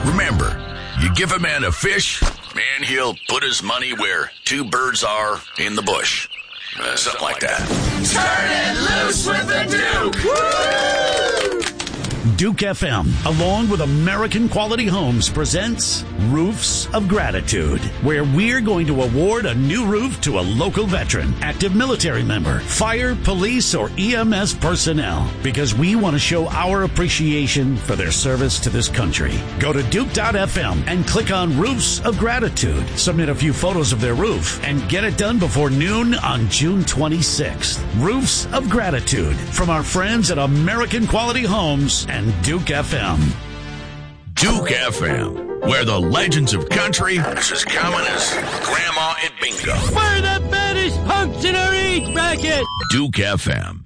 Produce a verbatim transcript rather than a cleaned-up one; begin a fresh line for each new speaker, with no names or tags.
Remember, you give a man a fish, and he'll put his money where two birds are in the bush. Uh, something like that.
Turn it loose with the Duke! Woo!
Duke F M, along with American Quality Homes, presents Roofs of Gratitude, where we're going to award a new roof to a local veteran, active military member, fire, police, or E M S personnel, because we want to show our appreciation for their service to this country. Go to Duke dot F M and click on Roofs of Gratitude. Submit a few photos of their roof and get it done before noon on June twenty-sixth. Roofs of Gratitude from our friends at American Quality Homes and Duke F M.
Duke F M, where the legends of country is as common as grandma at bingo.
We're the baddest punks in our age bracket.
Duke F M.